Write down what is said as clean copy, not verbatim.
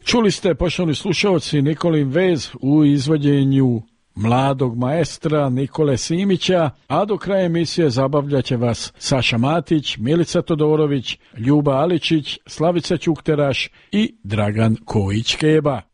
Čuli ste, poštovani slušalci, Nikolin Vez u izvođenju mladog maestra Nikole Simića, a do kraja emisije zabavljat će vas Saša Matić, Milica Todorović, Ljuba Aličić, Slavica Ćukteraš i Dragan Kojić-Keba.